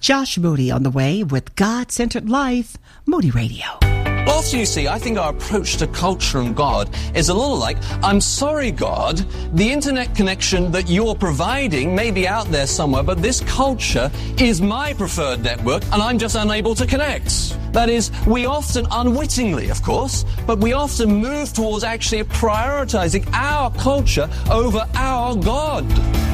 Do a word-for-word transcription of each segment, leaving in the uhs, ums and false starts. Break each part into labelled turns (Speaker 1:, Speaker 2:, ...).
Speaker 1: Josh Moody on the way with God-Centered Life, Moody Radio.
Speaker 2: Well, often you see, I think our approach to culture and God is a little like, I'm sorry, God, the internet connection that you're providing may be out there somewhere, but this culture is my preferred network, and I'm just unable to connect. That is, we often, unwittingly, of course, but we often move towards actually prioritizing our culture over our God.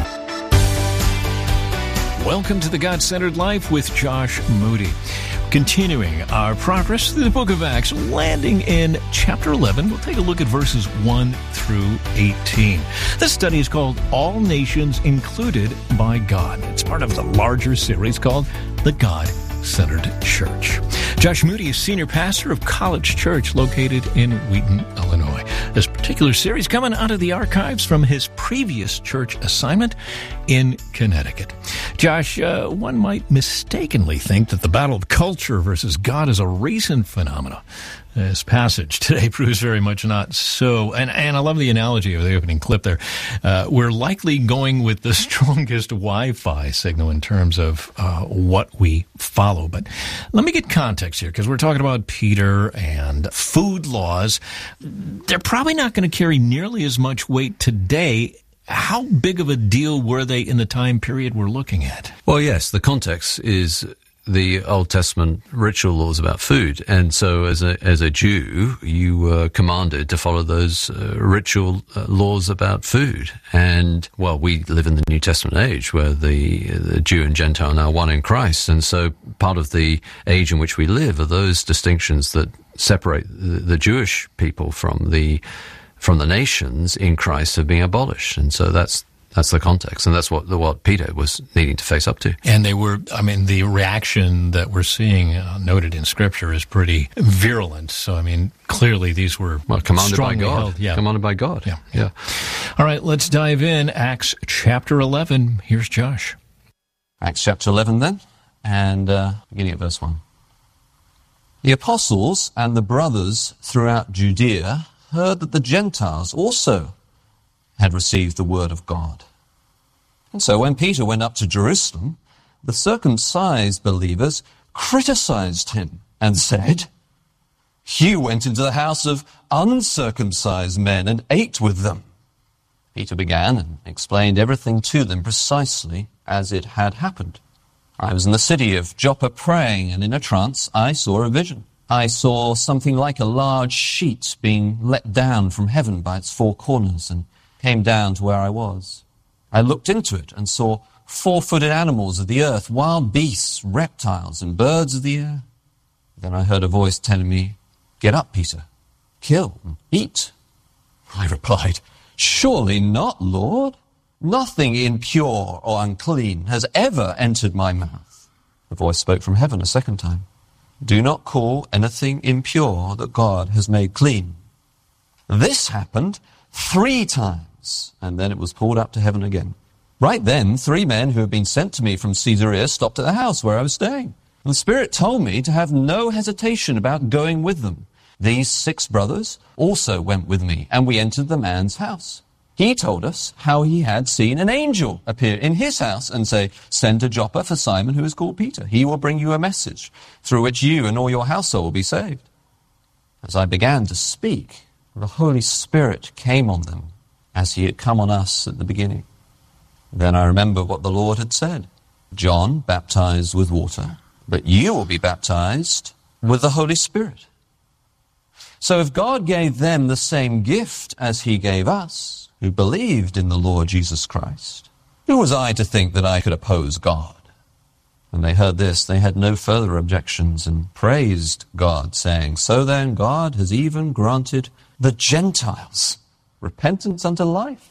Speaker 3: Welcome to the God-Centered Life with Josh Moody. Continuing our progress through the book of Acts, landing in chapter eleven, we'll take a look at verses one through eighteen. This study is called All Nations Included by God. It's part of the larger series called The God-Centered Church. Josh Moody is senior pastor of College Church located in Wheaton, Illinois. This particular series coming out of the archives from his previous church assignment in Connecticut. Josh, uh, one might mistakenly think that the battle of culture versus God is a recent phenomenon. This passage today proves very much not so. And, and I love the analogy of the opening clip there. Uh, we're likely going with the strongest Wi-Fi signal in terms of uh, what we follow. But let me get context here, because we're talking about Peter and food laws. They're probably not going to carry nearly as much weight today. How big of a deal were they in the time period we're looking at?
Speaker 4: Well, yes, the context is the Old Testament ritual laws about food. And so as a as a Jew, you were commanded to follow those uh, ritual uh, laws about food. And, well, we live in the New Testament age where the, the Jew and Gentile are now one in Christ. And so part of the age in which we live are those distinctions that separate the, the Jewish people from the from the nations in Christ have been abolished. And so that's That's the context, and that's what what Peter was needing to face up to.
Speaker 3: And they were, I mean, the reaction that we're seeing uh, noted in Scripture is pretty virulent. So, I mean, clearly these were
Speaker 4: well, commanded by God.
Speaker 3: Held. Yeah.
Speaker 4: Commanded by God.
Speaker 3: Yeah, yeah. yeah. All right, let's dive in. Acts chapter eleven. Here's Josh.
Speaker 2: Acts chapter eleven, then, and uh, beginning at verse one. The apostles and the brothers throughout Judea heard that the Gentiles also had received the word of God. And so when Peter went up to Jerusalem, the circumcised believers criticized him and said, "You went into the house of uncircumcised men and ate with them." Peter began and explained everything to them precisely as it had happened. "I was in the city of Joppa praying, and in a trance I saw a vision. I saw something like a large sheet being let down from heaven by its four corners and came down to where I was. I looked into it and saw four-footed animals of the earth, wild beasts, reptiles, and birds of the air. Then I heard a voice telling me, 'Get up, Peter, kill and eat.' I replied, 'Surely not, Lord. Nothing impure or unclean has ever entered my mouth.' The voice spoke from heaven a second time, 'Do not call anything impure that God has made clean.' This happened three times, and then it was pulled up to heaven again. Right then, three men who had been sent to me from Caesarea stopped at the house where I was staying. And the Spirit told me to have no hesitation about going with them. These six brothers also went with me, and we entered the man's house. He told us how he had seen an angel appear in his house and say, 'Send to Joppa for Simon, who is called Peter. He will bring you a message through which you and all your household will be saved.' As I began to speak, the Holy Spirit came on them as he had come on us at the beginning. Then I remember what the Lord had said. 'John baptized with water, but you will be baptized with the Holy Spirit.' So if God gave them the same gift as he gave us, who believed in the Lord Jesus Christ, who was I to think that I could oppose God?" When they heard this, they had no further objections and praised God, saying, "So then God has even granted the Gentiles repentance unto life."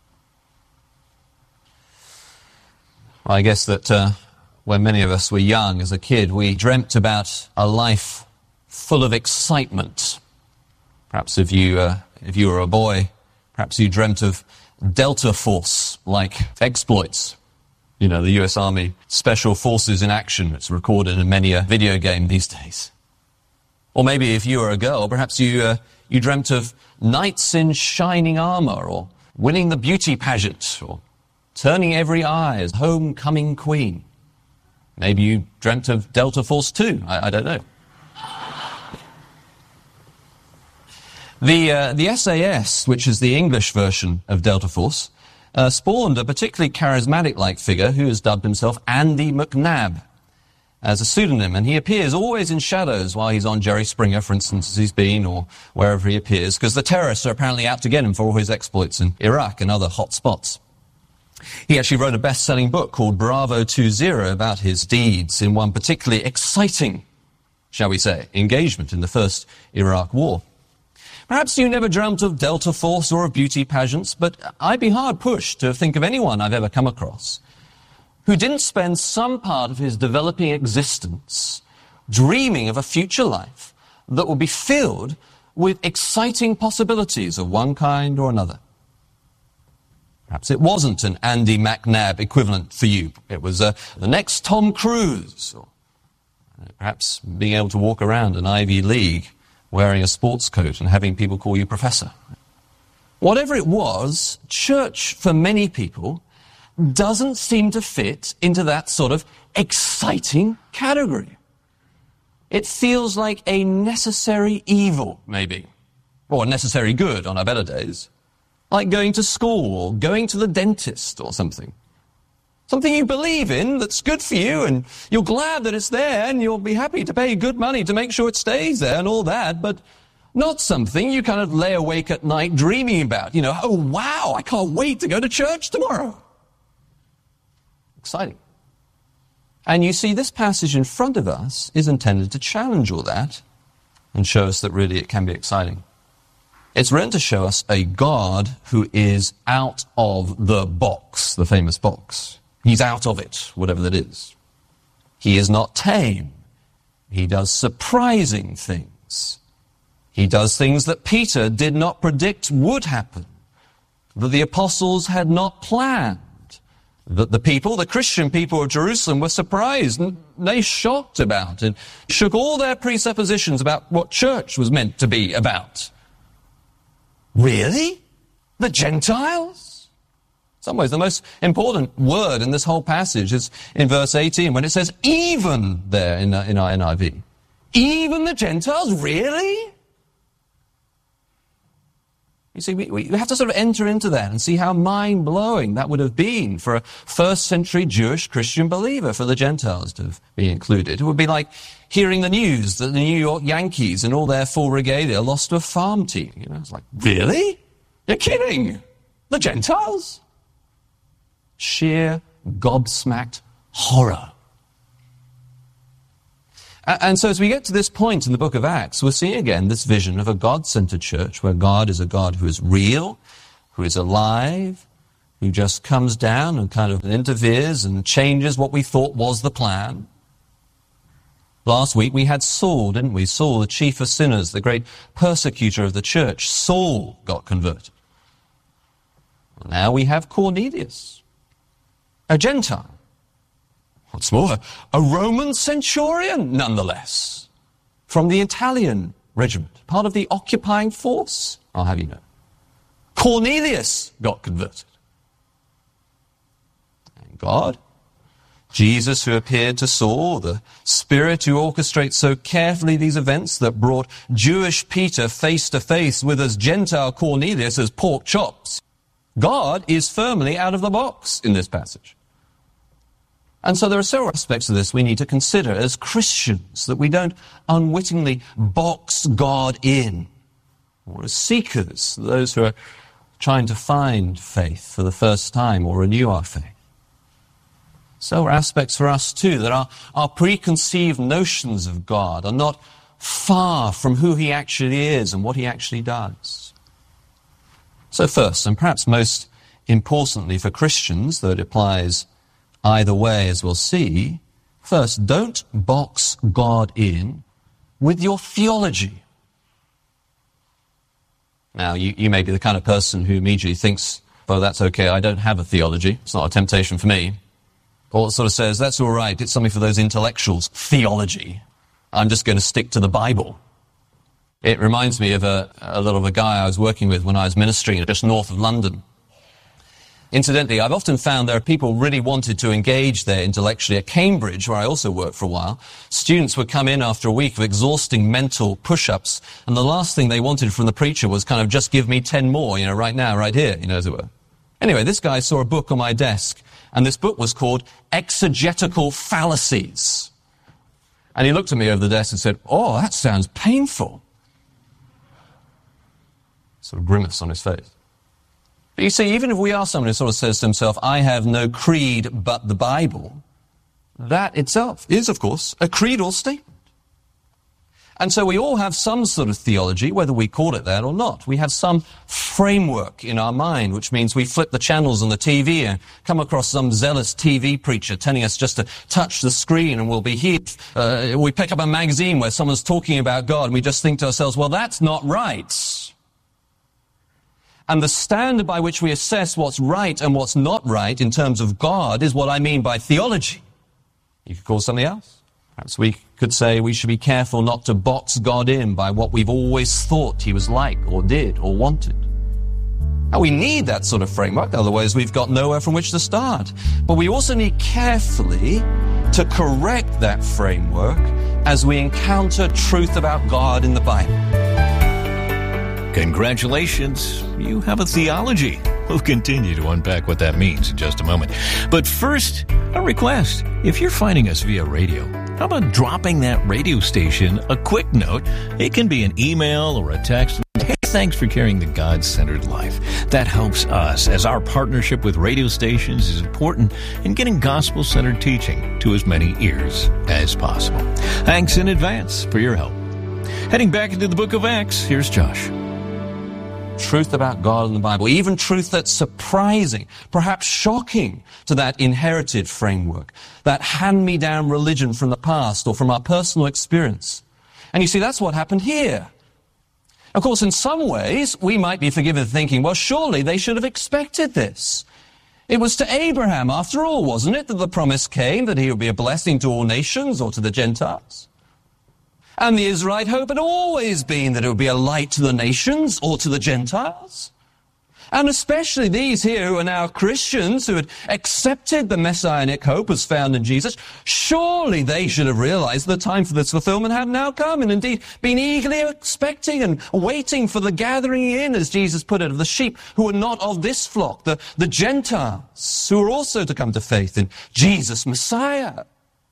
Speaker 2: Well, I guess that uh, when many of us were young as a kid, we dreamt about a life full of excitement. Perhaps if you uh, if you were a boy, perhaps you dreamt of Delta Force-like exploits. You know, the U S Army Special Forces in action. It's recorded in many a video game these days. Or maybe if you were a girl, perhaps you uh, you dreamt of knights in shining armor, or winning the beauty pageant, or turning every eye as homecoming queen. Maybe you dreamt of Delta Force two. I, I don't know. The, uh, the S A S, which is the English version of Delta Force, uh, spawned a particularly charismatic-like figure who has dubbed himself Andy McNab as a pseudonym, and he appears always in shadows while he's on Jerry Springer, for instance, as he's been, or wherever he appears, because the terrorists are apparently out to get him for all his exploits in Iraq and other hot spots. He actually wrote a best-selling book called Bravo two zero about his deeds in one particularly exciting, shall we say, engagement in the first Iraq War. Perhaps you never dreamt of Delta Force or of beauty pageants, but I'd be hard-pushed to think of anyone I've ever come across who didn't spend some part of his developing existence dreaming of a future life that would be filled with exciting possibilities of one kind or another. Perhaps it wasn't an Andy McNab equivalent for you. It was uh, the next Tom Cruise, or perhaps being able to walk around an Ivy League wearing a sports coat and having people call you professor. Whatever it was, church for many people doesn't seem to fit into that sort of exciting category. It feels like a necessary evil, maybe, or a necessary good on our better days, like going to school or going to the dentist or something. Something you believe in that's good for you, and you're glad that it's there, and you'll be happy to pay good money to make sure it stays there and all that, but not something you kind of lay awake at night dreaming about. You know, oh wow, I can't wait to go to church tomorrow. Exciting. And you see, this passage in front of us is intended to challenge all that and show us that really it can be exciting. It's written to show us a God who is out of the box, the famous box. He's out of it, whatever that is. He is not tame. He does surprising things. He does things that Peter did not predict would happen, that the apostles had not planned, that the people, the Christian people of Jerusalem, were surprised and they shocked about and shook all their presuppositions about what church was meant to be about. Really? The Gentiles? In some ways, the most important word in this whole passage is in verse eighteen, when it says even there in, in our N I V. Even the Gentiles? Really? You see, we, we have to sort of enter into that and see how mind-blowing that would have been for a first-century Jewish Christian believer, for the Gentiles to be included. It would be like hearing the news that the New York Yankees and all their full regalia lost to a farm team. You know, it's like, really? You're kidding? The Gentiles? Sheer gobsmacked horror. And so as we get to this point in the book of Acts, we'll see again this vision of a God-centered church where God is a God who is real, who is alive, who just comes down and kind of interferes and changes what we thought was the plan. Last week we had Saul, didn't we? Saul, the chief of sinners, the great persecutor of the church. Saul got converted. Well, now we have Cornelius, a Gentile. What's more, a Roman centurion, nonetheless, from the Italian regiment, part of the occupying force, I'll have you know. Cornelius got converted. And God, Jesus who appeared to Saul, the Spirit who orchestrates so carefully these events that brought Jewish Peter face to face with as Gentile Cornelius as pork chops. God is firmly out of the box in this passage. And so there are several aspects of this we need to consider as Christians, that we don't unwittingly box God in, or as seekers, those who are trying to find faith for the first time or renew our faith. So are aspects for us too, that our, our preconceived notions of God are not far from who he actually is and what he actually does. So first, and perhaps most importantly for Christians, though it applies either way, as we'll see, first, don't box God in with your theology. Now, you, you may be the kind of person who immediately thinks, oh, that's okay, I don't have a theology, it's not a temptation for me. Or sort of says, that's all right, it's something for those intellectuals, theology. I'm just going to stick to the Bible. It reminds me of a, a little of a guy I was working with when I was ministering just north of London. Incidentally, I've often found there are people really wanted to engage there intellectually. At Cambridge, where I also worked for a while, students would come in after a week of exhausting mental push-ups, and the last thing they wanted from the preacher was kind of just give me ten more, you know, right now, right here, you know, as it were. Anyway, this guy saw a book on my desk, and this book was called Exegetical Fallacies. And he looked at me over the desk and said, "Oh, that sounds painful." Sort of grimace on his face. But you see, even if we are someone who sort of says to himself, "I have no creed but the Bible," that itself is, of course, a creedal statement. And so we all have some sort of theology, whether we call it that or not. We have some framework in our mind, which means we flip the channels on the T V and come across some zealous T V preacher telling us just to touch the screen and we'll be healed. Uh, we pick up a magazine where someone's talking about God and we just think to ourselves, well, that's not right. And the standard by which we assess what's right and what's not right in terms of God is what I mean by theology. You could call it something else. Perhaps we could say we should be careful not to box God in by what we've always thought he was like or did or wanted. Now, we need that sort of framework, otherwise we've got nowhere from which to start. But we also need carefully to correct that framework as we encounter truth about God in the Bible.
Speaker 3: Congratulations, you have a theology. We'll continue to unpack what that means in just a moment. But first, a request. If you're finding us via radio, how about dropping that radio station a quick note? It can be an email or a text. Hey, thanks for carrying the God-centered life. That helps us, as our partnership with radio stations is important in getting gospel-centered teaching to as many ears as possible. Thanks in advance for your help. Heading back into the book of Acts, here's Josh.
Speaker 2: Truth about God in the Bible, even truth that's surprising, perhaps shocking to that inherited framework, that hand-me-down religion from the past or from our personal experience. And you see, that's what happened here. Of course, in some ways, we might be forgiven for thinking, well, surely they should have expected this. It was to Abraham, after all, wasn't it, that the promise came that he would be a blessing to all nations or to the Gentiles? And the Israelite hope had always been that it would be a light to the nations or to the Gentiles. And especially these here who are now Christians who had accepted the messianic hope as found in Jesus, surely they should have realized the time for this fulfillment had now come and indeed been eagerly expecting and waiting for the gathering in, as Jesus put it, of the sheep who were not of this flock, the, the Gentiles who were also to come to faith in Jesus, Messiah.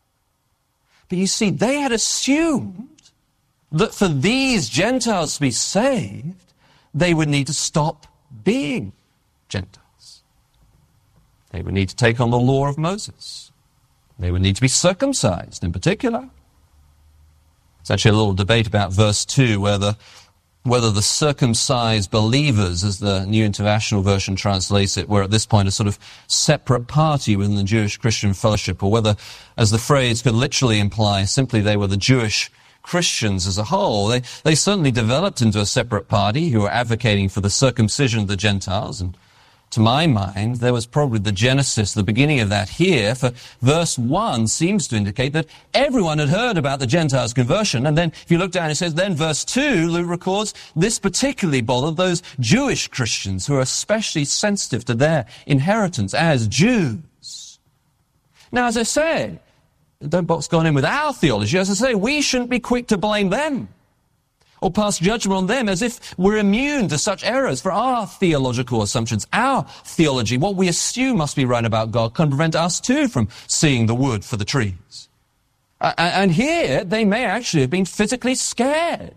Speaker 2: But you see, they had assumed that for these Gentiles to be saved, they would need to stop being Gentiles. They would need to take on the law of Moses. They would need to be circumcised in particular. There's actually a little debate about verse two, where the, whether the circumcised believers, as the New International Version translates it, were at this point a sort of separate party within the Jewish Christian fellowship, or whether, as the phrase could literally imply, simply they were the Jewish Christians as a whole. They, they certainly developed into a separate party who were advocating for the circumcision of the Gentiles. And to my mind, there was probably the genesis, the beginning of that here. For verse one seems to indicate that everyone had heard about the Gentiles' conversion. And then if you look down, it says, then verse two, Luke records, this particularly bothered those Jewish Christians who are especially sensitive to their inheritance as Jews. Now, as I say, don't box God in with our theology. As I say, we shouldn't be quick to blame them or pass judgment on them as if we're immune to such errors. For our theological assumptions, our theology, what we assume must be right about God, can prevent us too from seeing the wood for the trees. Uh, and here, they may actually have been physically scared.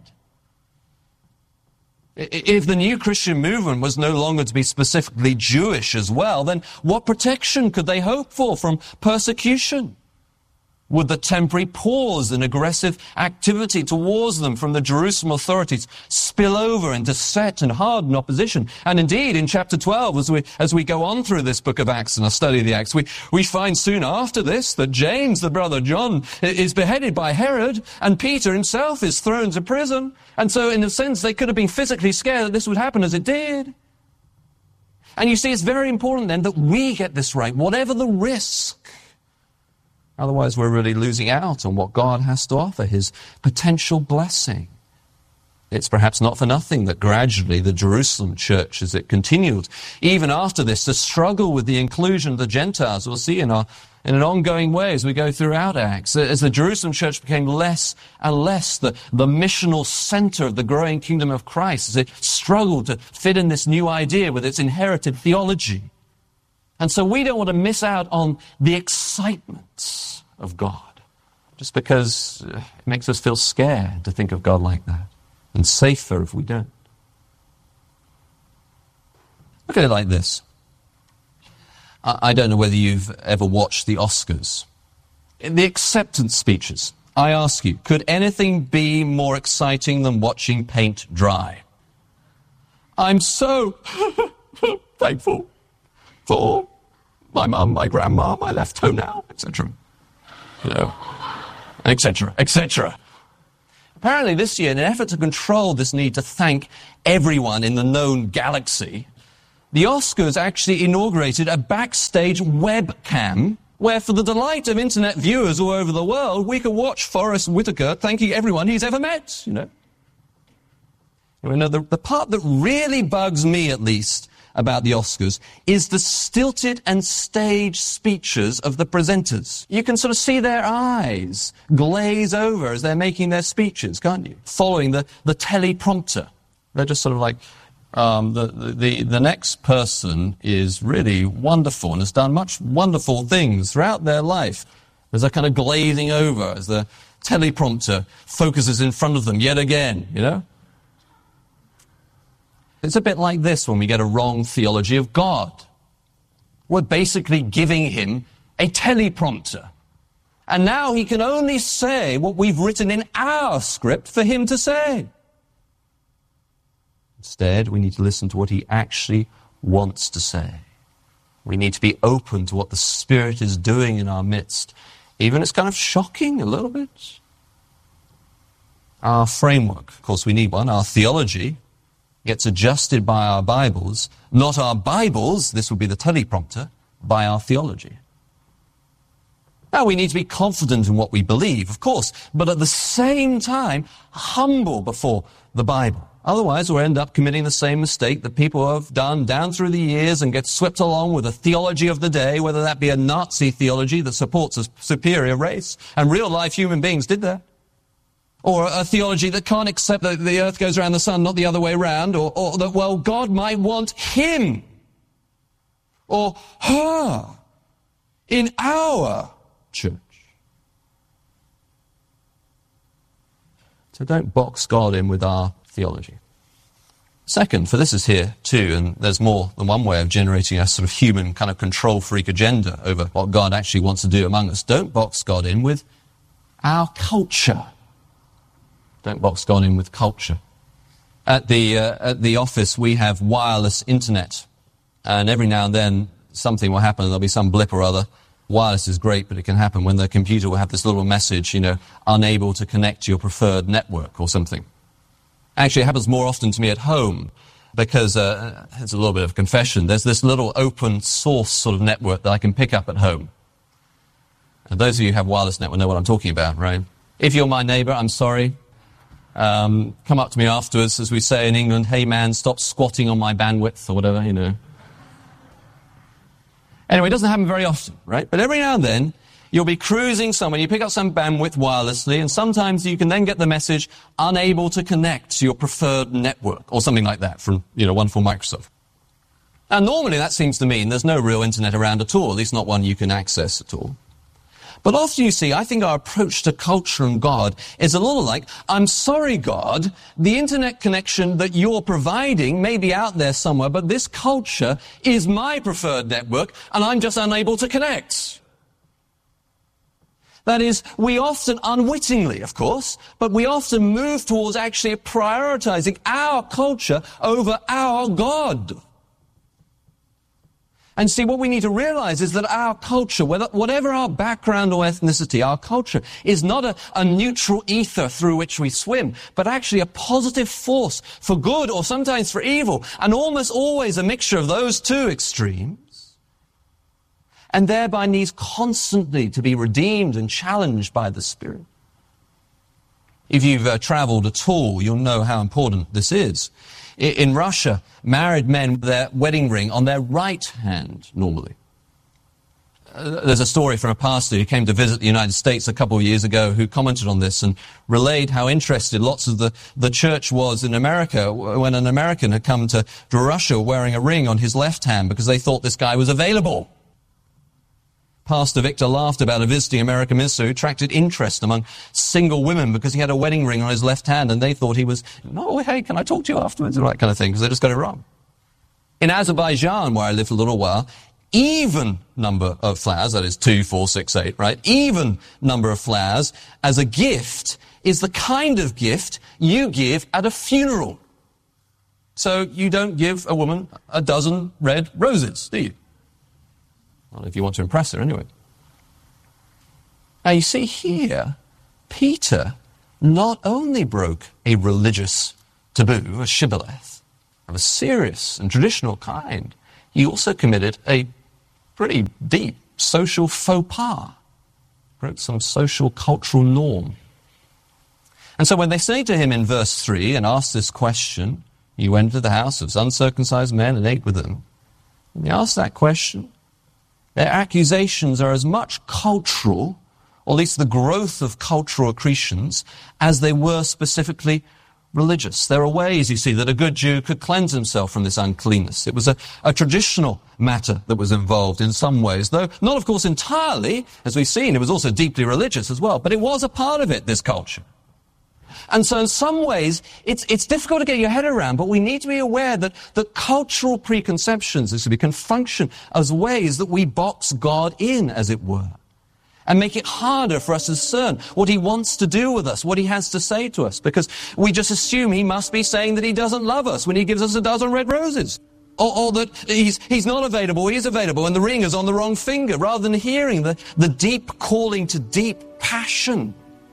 Speaker 2: If the new Christian movement was no longer to be specifically Jewish as well, then what protection could they hope for from persecution? Would the temporary pause in aggressive activity towards them from the Jerusalem authorities spill over into set and hardened opposition? And indeed, in chapter twelve, as we as we go on through this book of Acts and our study of the Acts, we, we find soon after this that James, the brother of John, is beheaded by Herod, and Peter himself is thrown to prison. And so, in a sense, they could have been physically scared that this would happen as it did. And you see, it's very important then that we get this right, whatever the risk. Otherwise, we're really losing out on what God has to offer, his potential blessing It's perhaps not for nothing that gradually the Jerusalem church, as it continued, even after this, to struggle with the inclusion of the Gentiles. We'll see in our in an ongoing way as we go throughout Acts, as the Jerusalem church became less and less the, the missional center of the growing kingdom of Christ, as it struggled to fit in this new idea with its inherited theology. And so we don't want to miss out on the excitement of God, just because it makes us feel scared to think of God like that, and safer if we don't. Look at it like this. I don't know whether you've ever watched the Oscars. In the acceptance speeches, I ask you, could anything be more exciting than watching paint dry? I'm so thankful for my mum, my grandma, my left toenail, et cetera. You know, et cetera, et cetera. Apparently this year, in an effort to control this need to thank everyone in the known galaxy, the Oscars actually inaugurated a backstage webcam where, for the delight of internet viewers all over the world, we could watch Forrest Whitaker thanking everyone he's ever met, you know. You know, the, the part that really bugs me, at least, about the Oscars is the stilted and staged speeches of the presenters. You can sort of see their eyes glaze over as they're making their speeches, can't you? Following the, the teleprompter. They're just sort of like, um, the, the, the next person is really wonderful and has done much wonderful things throughout their life. As they're kind of glazing over as the teleprompter focuses in front of them yet again, you know? It's a bit like this when we get a wrong theology of God. We're basically giving him a teleprompter. And now he can only say what we've written in our script for him to say. Instead, we need to listen to what he actually wants to say. We need to be open to what the Spirit is doing in our midst. Even it's kind of shocking a little bit. Our framework, of course we need one, our theology, gets adjusted by our Bibles, not our Bibles, this would be the teleprompter, by our theology. Now, we need to be confident in what we believe, of course, but at the same time, humble before the Bible. Otherwise, we'll end up committing the same mistake that people have done down through the years and get swept along with a theology of the day, whether that be a Nazi theology that supports a superior race, and real-life human beings did that. Or a theology that can't accept that the earth goes around the sun, not the other way around, or, or that, well, God might want him or her in our church. So don't box God in with our theology. Second, for this is here too, and there's more than one way of generating a sort of human kind of control freak agenda over what God actually wants to do among us. Don't box God in with our culture. Don't box God in with culture. At the uh, at the office, we have wireless internet, and every now and then something will happen. There'll be some blip or other. Wireless is great, but it can happen when the computer will have this little message, you know, unable to connect to your preferred network or something. Actually, it happens more often to me at home because uh, it's a little bit of confession. There's this little open source sort of network that I can pick up at home. And those of you who have wireless network know what I'm talking about, right? If you're my neighbor, I'm sorry. Um, come up to me afterwards, as we say in England, hey man, stop squatting on my bandwidth, or whatever, you know. Anyway, it doesn't happen very often, right? But every now and then, you'll be cruising somewhere, you pick up some bandwidth wirelessly, and sometimes you can then get the message, unable to connect to your preferred network, or something like that from, you know, wonderful Microsoft. Now, normally that seems to mean there's no real internet around at all, at least not one you can access at all. But often you see, I think our approach to culture and God is a little like, I'm sorry, God, the internet connection that you're providing may be out there somewhere, but this culture is my preferred network, and I'm just unable to connect. That is, we often, unwittingly, of course, but we often move towards actually prioritizing our culture over our God. And see, what we need to realize is that our culture, whether, whatever our background or ethnicity, our culture is not a, a neutral ether through which we swim, but actually a positive force for good or sometimes for evil, and almost always a mixture of those two extremes, and thereby needs constantly to be redeemed and challenged by the Spirit. If you've uh, traveled at all, you'll know how important this is. I- in Russia, married men with their wedding ring on their right hand, normally. Uh, there's a story from a pastor who came to visit the United States a couple of years ago who commented on this and relayed how interested lots of the, the church was in America when an American had come to, to Russia wearing a ring on his left hand because they thought this guy was available. Pastor Victor laughed about a visiting American minister who attracted interest among single women because he had a wedding ring on his left hand and they thought he was, no, hey, can I talk to you afterwards? Or that kind of thing, because they just got it wrong. In Azerbaijan, where I lived for a little while, even number of flowers, that is two, four, six, eight, right? Even number of flowers as a gift is the kind of gift you give at a funeral. So you don't give a woman a dozen red roses, do you? Well, if you want to impress her, anyway. Now, you see here, Peter not only broke a religious taboo, a shibboleth, of a serious and traditional kind, he also committed a pretty deep social faux pas, broke some social cultural norm. And so when they say to him in verse three and ask this question, he went to the house of uncircumcised men and ate with them. When they ask that question, their accusations are as much cultural, or at least the growth of cultural accretions, as they were specifically religious. There are ways, you see, that a good Jew could cleanse himself from this uncleanness. It was a, a traditional matter that was involved in some ways, though not, of course, entirely. As we've seen, it was also deeply religious as well. But it was a part of it, this culture. And so in some ways, it's, it's difficult to get your head around, but we need to be aware that, that cultural preconceptions, this can function as ways that we box God in, as it were, and make it harder for us to discern what he wants to do with us, what he has to say to us, because we just assume he must be saying that he doesn't love us when he gives us a dozen red roses. Or, or that he's, he's not available, he is available, and the ring is on the wrong finger, rather than hearing the, the deep calling to deep passion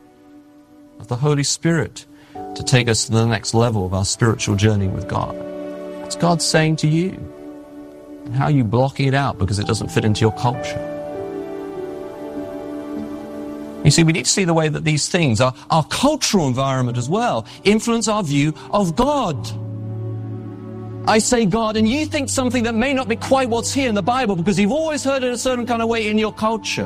Speaker 2: of the Holy Spirit to take us to the next level of our spiritual journey with God. What's God saying to you? And how are you blocking it out because it doesn't fit into your culture? You see, we need to see the way that these things, our, our cultural environment as well, influence our view of God. I say God, and you think something that may not be quite what's here in the Bible because you've always heard it a certain kind of way in your culture.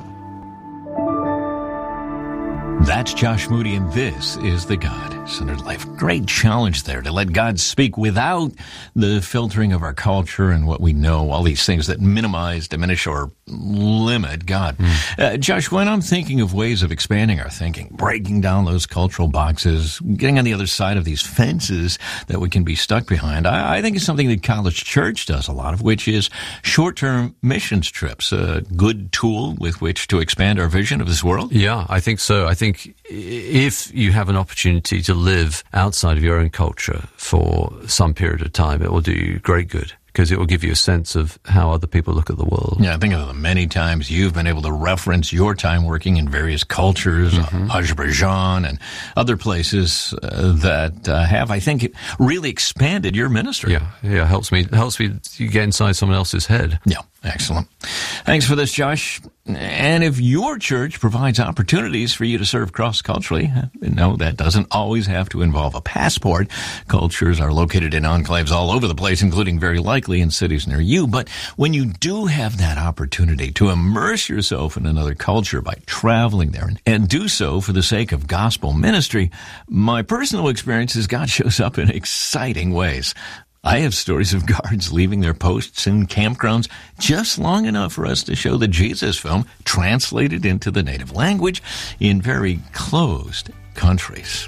Speaker 3: That's Josh Moody, and this is the God-Centered Life. Great challenge there to let God speak without the filtering of our culture and what we know, all these things that minimize, diminish, or limit God. Mm. Uh, Josh, when I'm thinking of ways of expanding our thinking, breaking down those cultural boxes, getting on the other side of these fences that we can be stuck behind, I, I think it's something that College Church does a lot of, which is short-term missions trips, a good tool with which to expand our vision of this world.
Speaker 4: Yeah, I think so. I think if you have an opportunity to live outside of your own culture for some period of time, it will do you great good, because it will give you a sense of how other people look at the world.
Speaker 3: Yeah, think of the many times you've been able to reference your time working in various cultures, mm-hmm. uh, Azerbaijan and other places uh, that uh, have, I think, really expanded your ministry.
Speaker 4: Yeah, yeah, helps me helps me get inside someone else's head.
Speaker 3: Yeah, excellent. Thanks for this, Josh. And if your church provides opportunities for you to serve cross-culturally, no, that doesn't always have to involve a passport. Cultures are located in enclaves all over the place, including very likely in cities near you. But when you do have that opportunity to immerse yourself in another culture by traveling there and, and do so for the sake of gospel ministry, my personal experience is God shows up in exciting ways. I have stories of guards leaving their posts in campgrounds just long enough for us to show the Jesus film translated into the native language in very closed countries.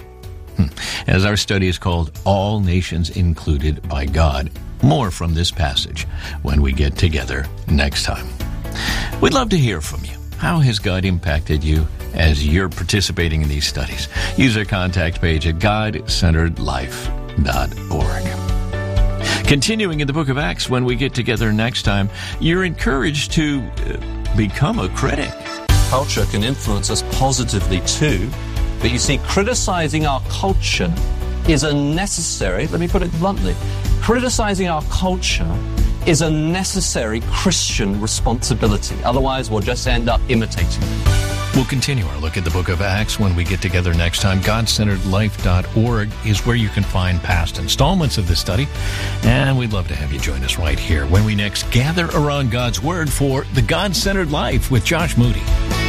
Speaker 3: As our study is called All Nations Included by God, more from this passage when we get together next time. We'd love to hear from you. How has God impacted you as you're participating in these studies? Use our contact page at god centered life dot org. Continuing in the book of Acts, when we get together next time, you're encouraged to uh, become a critic.
Speaker 2: Culture can influence us positively too, but you see, criticizing our culture is a necessary, let me put it bluntly, criticizing our culture is a necessary Christian responsibility. Otherwise, we'll just end up imitating it.
Speaker 3: We'll continue our look at the book of Acts when we get together next time. God Centered Life dot org is where you can find past installments of this study. And we'd love to have you join us right here when we next gather around God's Word for the God-Centered Life with Josh Moody.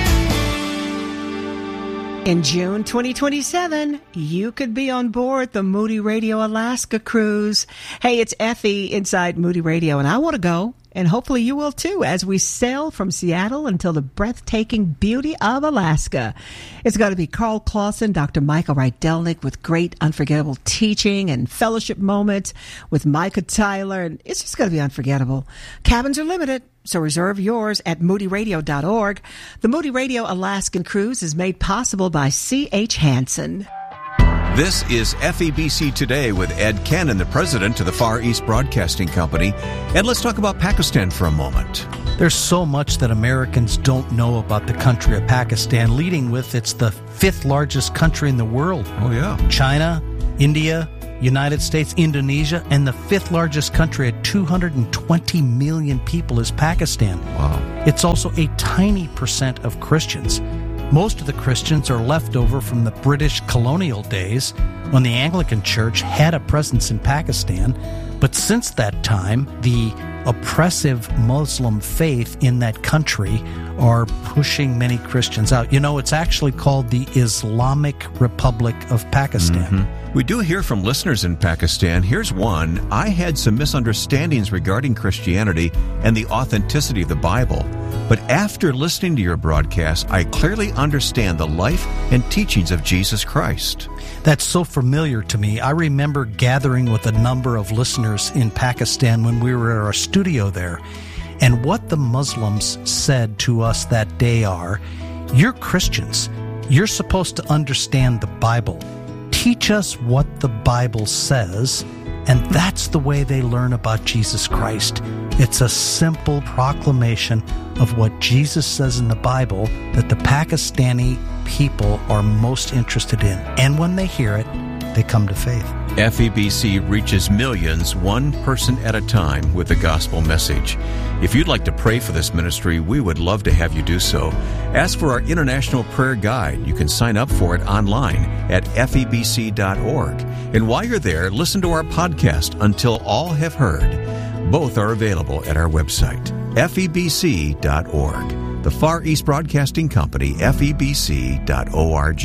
Speaker 1: In June twenty twenty-seven, you could be on board the Moody Radio Alaska cruise. Hey, it's Effie inside Moody Radio, and I want to go, and hopefully you will too, as we sail from Seattle until the breathtaking beauty of Alaska. It's going to be Carl Clausen, Doctor Michael Rydelnik with great unforgettable teaching and fellowship moments with Micah Tyler, and it's just going to be unforgettable. Cabins are limited, so reserve yours at moody radio dot org. The Moody Radio Alaskan Cruise is made possible by C H Hansen.
Speaker 5: This is F E B C Today with Ed Cannon, the president of the Far East Broadcasting Company. And let's talk about Pakistan for a moment.
Speaker 6: There's so much that Americans don't know about the country of Pakistan, leading with it's the fifth largest country in the world.
Speaker 5: Oh, yeah.
Speaker 6: China, India, United States, Indonesia, and the fifth largest country at two hundred twenty million people is Pakistan.
Speaker 5: Wow.
Speaker 6: It's also a tiny percent of Christians. Most of the Christians are left over from the British colonial days when the Anglican Church had a presence in Pakistan. But since that time, the oppressive Muslim faith in that country are pushing many Christians out. You know, it's actually called the Islamic Republic of Pakistan.
Speaker 5: Mm-hmm. We do hear from listeners in Pakistan. Here's one. I had some misunderstandings regarding Christianity and the authenticity of the Bible. But after listening to your broadcast, I clearly understand the life and teachings of Jesus Christ.
Speaker 6: That's so familiar to me. I remember gathering with a number of listeners in Pakistan when we were at our studio there. And what the Muslims said to us that day are, you're Christians. You're supposed to understand the Bible. Teach us what the Bible says. And that's the way they learn about Jesus Christ. It's a simple proclamation of what Jesus says in the Bible that the Pakistani people are most interested in. And when they hear it, they come to faith.
Speaker 5: F E B C reaches millions, one person at a time, with the gospel message. If you'd like to pray for this ministry, we would love to have you do so. Ask for our International Prayer Guide. You can sign up for it online at F E B C dot org. And while you're there, listen to our podcast, Until All Have Heard. Both are available at our website, F E B C dot org. The Far East Broadcasting Company, F E B C dot org.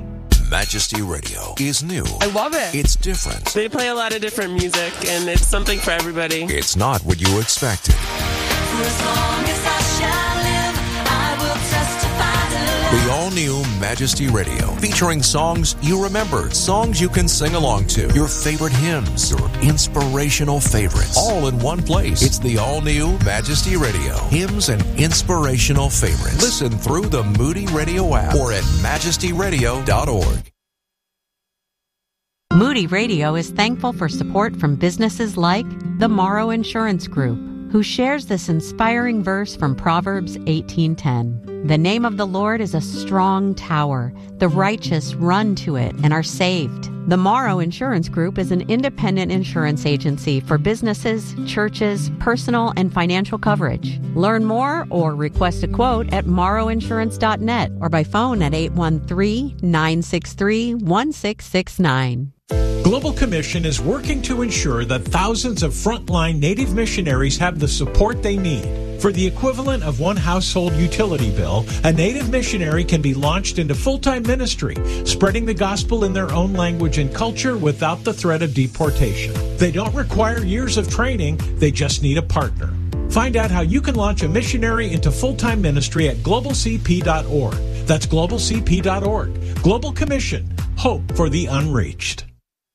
Speaker 7: Majesty Radio is new.
Speaker 8: I love it.
Speaker 7: It's different.
Speaker 8: They play a lot of different music, and it's something for everybody.
Speaker 7: It's not what you expected.
Speaker 9: For as long as I shall live, I will testify to love.
Speaker 7: The all-new Majesty Radio, featuring songs you remember, songs you can sing along to, your favorite hymns, your inspirational favorites, all in one place. It's the all-new Majesty Radio, hymns and inspirational favorites. Listen through the Moody Radio app or at majesty radio dot org.
Speaker 10: Moody Radio is thankful for support from businesses like the Morrow Insurance Group, who shares this inspiring verse from Proverbs eighteen ten. The name of the Lord is a strong tower. The righteous run to it and are saved. The Morrow Insurance Group is an independent insurance agency for businesses, churches, personal and financial coverage. Learn more or request a quote at morrow insurance dot net or by phone at eight one three, nine six three, one six six nine.
Speaker 11: Global Commission is working to ensure that thousands of frontline Native missionaries have the support they need. For the equivalent of one household utility bill, a Native missionary can be launched into full-time ministry, spreading the gospel in their own language and culture without the threat of deportation. They don't require years of training, they just need a partner. Find out how you can launch a missionary into full-time ministry at global c p dot org. That's global c p dot org. Global Commission. Hope for the unreached.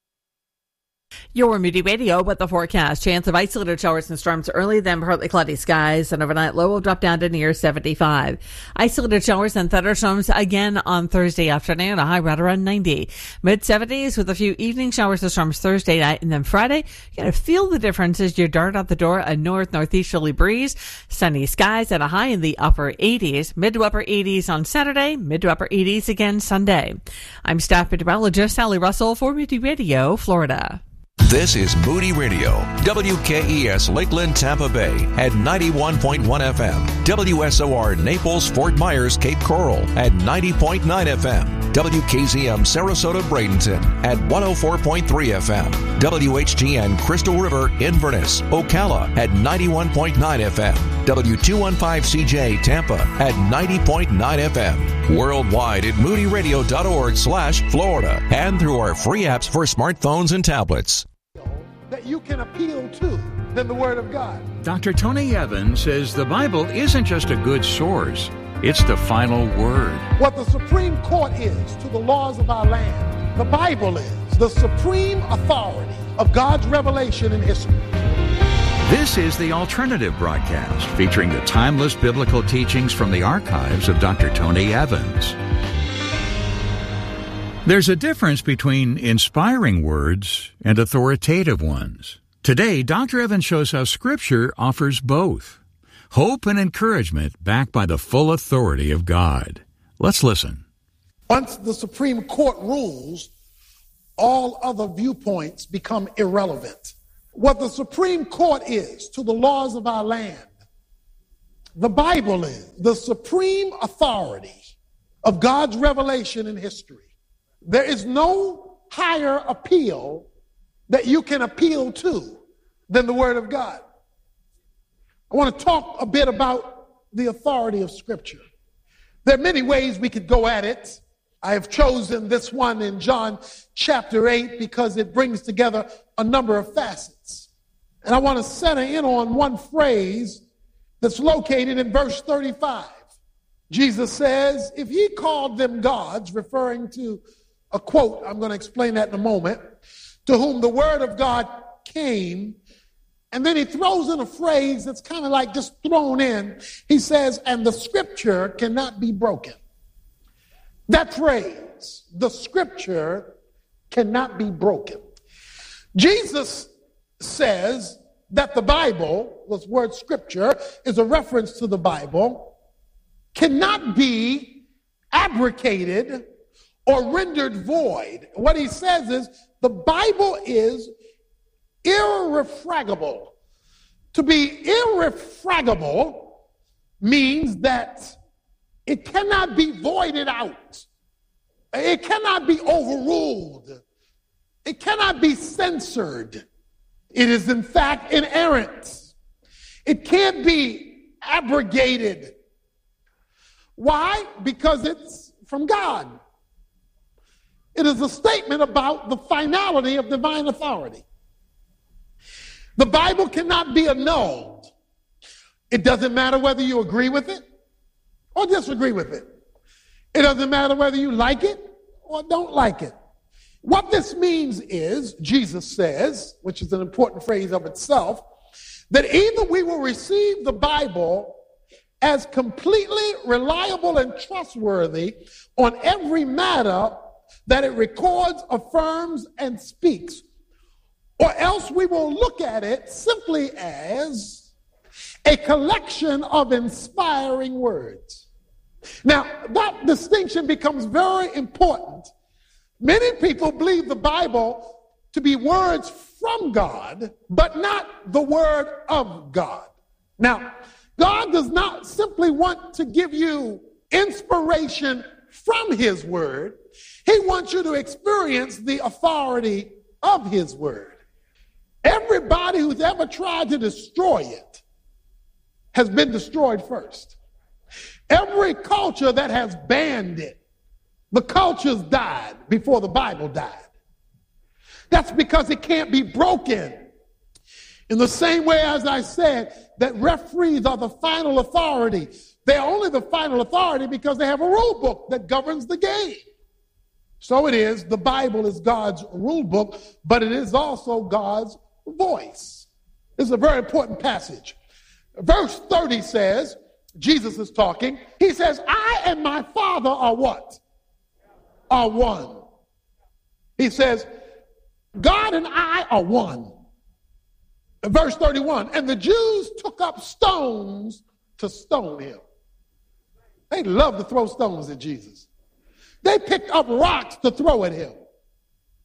Speaker 12: Your Moody Radio with the forecast. Chance of isolated showers and storms early, then partly cloudy skies, and overnight low will drop down to near seventy-five. Isolated showers and thunderstorms again on Thursday afternoon, a high right around ninety. mid-seventies with a few evening showers and storms Thursday night, and then Friday, you're going to feel the difference as you dart out the door, a north-northeasterly breeze. Sunny skies at a high in the upper eighties, mid to upper eighties on Saturday, mid to upper eighties again Sunday. I'm staff meteorologist Sally Russell for Moody Radio, Florida.
Speaker 7: This is Moody Radio, W K E S Lakeland, Tampa Bay at ninety-one point one F M, W S O R Naples, Fort Myers, Cape Coral at ninety point nine F M, W K Z M Sarasota, Bradenton at one oh four point three F M, W H G N Crystal River, Inverness, Ocala at ninety-one point nine F M, W two fifteen C J Tampa at ninety point nine F M, worldwide at moody radio dot org slash Florida, and through our free apps for smartphones and tablets.
Speaker 13: That you can appeal to than the Word of God.
Speaker 14: Doctor Tony Evans says the Bible isn't just a good source, it's the final word.
Speaker 13: What the Supreme Court is to the laws of our land, the Bible is the supreme authority of God's revelation in history.
Speaker 14: This is the Alternative Broadcast, featuring the timeless biblical teachings from the archives of Doctor Tony Evans. There's a difference between inspiring words and authoritative ones. Today, Doctor Evans shows how Scripture offers both. Hope and encouragement backed by the full authority of God. Let's listen.
Speaker 13: Once the Supreme Court rules, all other viewpoints become irrelevant. What the Supreme Court is to the laws of our land, the Bible is the supreme authority of God's revelation in history. There is no higher appeal that you can appeal to than the Word of God. I want to talk a bit about the authority of Scripture. There are many ways we could go at it. I have chosen this one in John chapter eight because it brings together a number of facets. And I want to center in on one phrase that's located in verse thirty-five. Jesus says, if he called them gods, referring to a quote, I'm going to explain that in a moment, to whom the word of God came, and then he throws in a phrase that's kind of like just thrown in. He says, and the scripture cannot be broken. That phrase, the scripture cannot be broken. Jesus says that the Bible, this word scripture is a reference to the Bible, cannot be abrogated or rendered void. What he says is the Bible is irrefragable. To be irrefragable means that it cannot be voided out. It cannot be overruled. It cannot be censored. It is in fact inerrant. It can't be abrogated. Why? Because it's from God. It is a statement about the finality of divine authority. The Bible cannot be annulled. It doesn't matter whether you agree with it or disagree with it. It doesn't matter whether you like it or don't like it. What this means is, Jesus says, which is an important phrase of itself, that either we will receive the Bible as completely reliable and trustworthy on every matter that it records, affirms, and speaks, or else we will look at it simply as a collection of inspiring words. Now, that distinction becomes very important. Many people believe the Bible to be words from God, but not the word of God. Now, God does not simply want to give you inspiration from his word. He wants you to experience the authority of his word. Everybody who's ever tried to destroy it has been destroyed first. Every culture that has banned it, the cultures died before the Bible died. That's because it can't be broken. In the same way as I said that referees are the final authority, they're only the final authority because they have a rule book that governs the game. So it is, the Bible is God's rule book, but it is also God's voice. This is a very important passage. Verse thirty says, Jesus is talking, he says, I and my Father are what? Are one. He says, God and I are one. Verse thirty-one, and the Jews took up stones to stone him. They love to throw stones at Jesus. They picked up rocks to throw at him.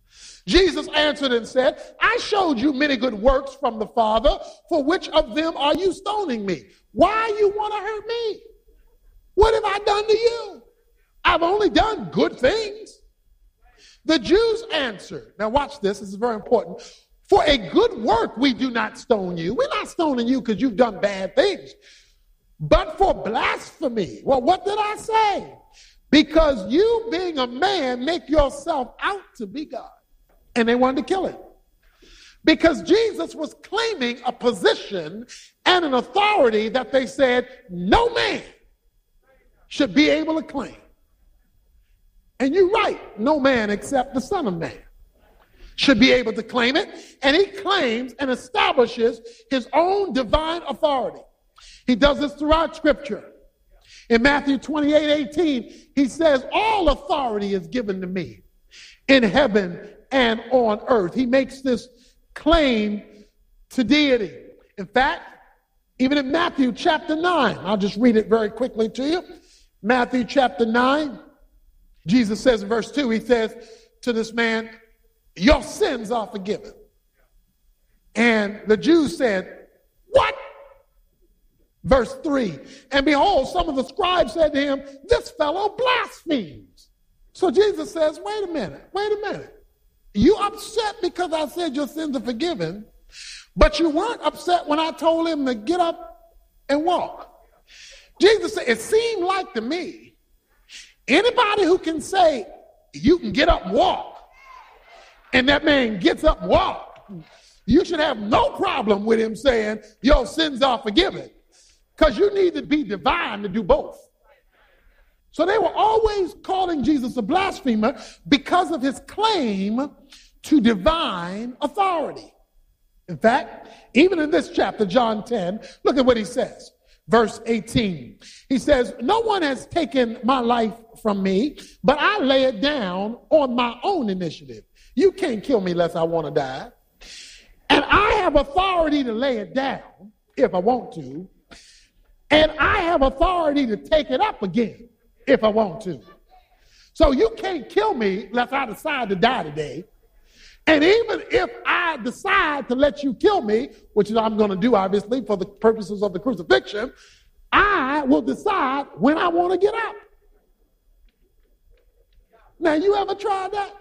Speaker 13: Jesus answered and said, I showed you many good works from the Father. For which of them are you stoning me? Why you want to hurt me? What have I done to you? I've only done good things. The Jews answered. Now watch this. This is very important. For a good work we do not stone you. We're not stoning you because you've done bad things. But for blasphemy. Well, what did I say? Because you, being a man, make yourself out to be God. And they wanted to kill him. Because Jesus was claiming a position and an authority that they said no man should be able to claim. And you're right, no man except the Son of Man should be able to claim it. And he claims and establishes his own divine authority. He does this throughout Scripture. In Matthew twenty-eight eighteen, he says, all authority is given to me in heaven and on earth. He makes this claim to deity. In fact, even in Matthew chapter nine, I'll just read it very quickly to you. Matthew chapter nine, Jesus says in verse two, he says to this man, your sins are forgiven. And the Jews said, what? Verse three, and behold, some of the scribes said to him, this fellow blasphemes. So Jesus says, wait a minute, wait a minute. You upset because I said your sins are forgiven, but you weren't upset when I told him to get up and walk. Jesus said, it seemed like to me, anybody who can say you can get up and walk, and that man gets up and walk, you should have no problem with him saying your sins are forgiven. Because you need to be divine to do both. So they were always calling Jesus a blasphemer because of his claim to divine authority. In fact, even in this chapter, John ten, look at what he says. Verse eighteen. He says, no one has taken my life from me, but I lay it down on my own initiative. You can't kill me unless I want to die. And I have authority to lay it down if I want to. And I have authority to take it up again if I want to. So you can't kill me unless I decide to die today. And even if I decide to let you kill me, which I'm going to do obviously for the purposes of the crucifixion, I will decide when I want to get up. Now, you ever tried that?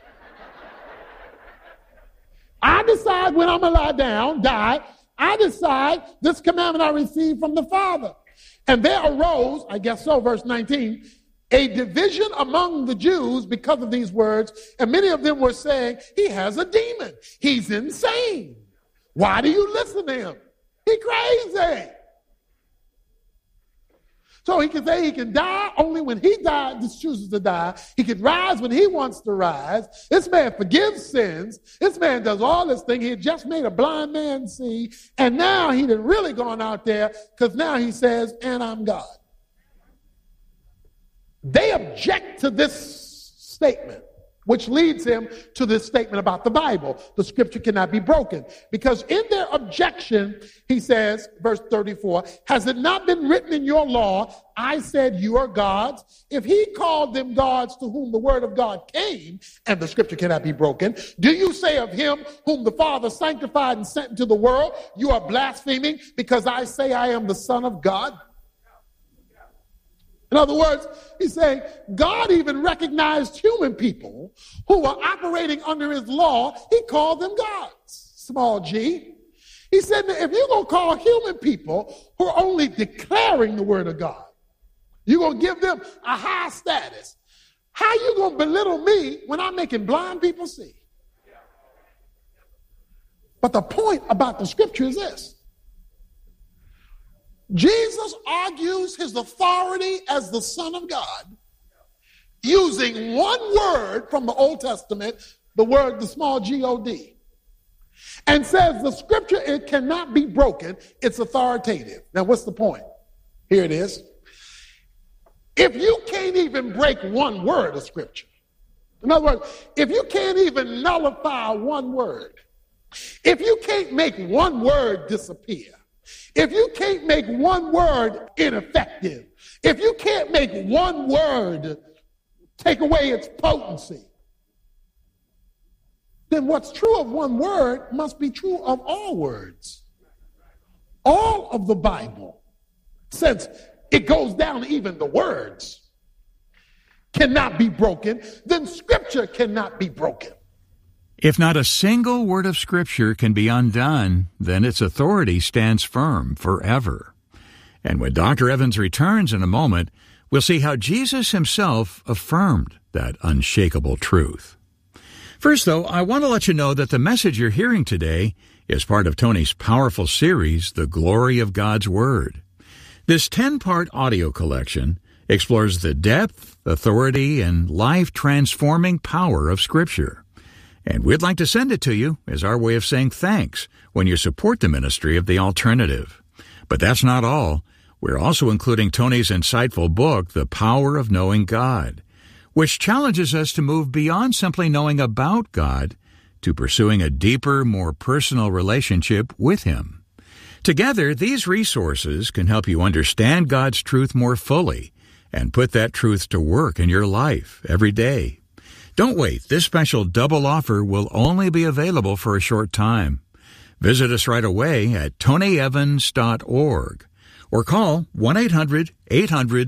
Speaker 13: I decide when I'm going to lie down, die. I decide this commandment I received from the Father. And there arose, I guess so, verse nineteen, a division among the Jews because of these words. And many of them were saying, he has a demon. He's insane. Why do you listen to him? He's crazy. So he can say he can die only when he dies, chooses to die. He can rise when he wants to rise. This man forgives sins. This man does all this thing. He had just made a blind man see. And now he done really gone out there because now he says, and I'm God. They object to this statement, which leads him to this statement about the Bible. The scripture cannot be broken. Because in their objection, he says, verse thirty-four, has it not been written in your law, I said you are gods? If he called them gods to whom the word of God came, and the scripture cannot be broken, do you say of him whom the Father sanctified and sent into the world, you are blaspheming because I say I am the Son of God? In other words, he's saying God even recognized human people who were operating under his law. He called them gods, small g. He said, if you're going to call human people who are only declaring the word of God, you're going to give them a high status. How you going to belittle me when I'm making blind people see? But the point about the scripture is this. Jesus argues his authority as the Son of God using one word from the Old Testament, the word, the small G O D, and says the scripture, it cannot be broken. It's authoritative. Now, what's the point? Here it is. If you can't even break one word of scripture, in other words, if you can't even nullify one word, if you can't make one word disappear, if you can't make one word ineffective, if you can't make one word take away its potency, then what's true of one word must be true of all words. All of the Bible, since it goes down to even the words, cannot be broken, then Scripture cannot be broken.
Speaker 14: If not a single word of Scripture can be undone, then its authority stands firm forever. And when Doctor Evans returns in a moment, we'll see how Jesus himself affirmed that unshakable truth. First, though, I want to let you know that the message you're hearing today is part of Tony's powerful series, The Glory of God's Word. This ten-part audio collection explores the depth, authority, and life-transforming power of Scripture. And we'd like to send it to you as our way of saying thanks when you support the ministry of The Alternative. But that's not all. We're also including Tony's insightful book, The Power of Knowing God, which challenges us to move beyond simply knowing about God to pursuing a deeper, more personal relationship with Him. Together, these resources can help you understand God's truth more fully and put that truth to work in your life every day. Don't wait. This special double offer will only be available for a short time. Visit us right away at tony evans dot org or call one eight hundred eight hundred